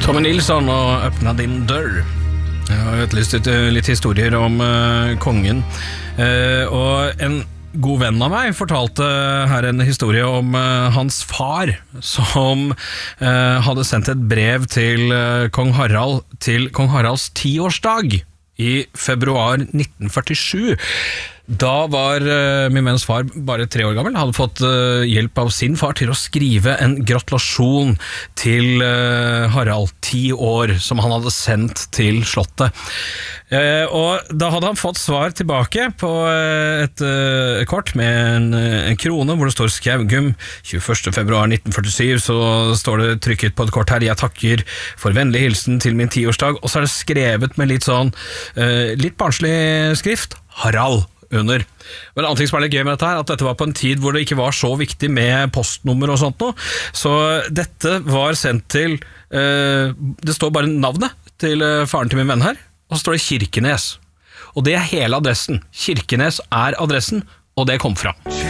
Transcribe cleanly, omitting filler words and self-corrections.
Tommy Nilsson og Øppna din dør. Jeg har etterlyst litt historier om kongen, og en god venn av meg fortalte her en historie om hans far, som hadde sendt et brev til kong Harald til kong Haralds 10-årsdag i februar 1947. Da var min venns far bare 3 år gammel, hadde fått hjelp av sin far til å skrive en gratulasjon til Harald, 10 år, som han hadde sendt til slottet. Og da hadde han fått svar tilbake på et kort med en krone, hvor det står Skaugum, 21. februar 1947, så står det trykket på et kort her, jeg takker for vennlig hilsen til min 10-årsdag, og så er det skrevet med litt sånn, litt barnslig skrift, Harald under. Men en annen ting som er litt gøy med dette her, at dette var på en tid hvor det ikke var så viktig med postnummer og sånt noe, så dette var sendt til, det står bare navnet til faren til min venn her, og så står det Kirkenes. Og det er hele adressen. Kirkenes er adressen, og det kom fram.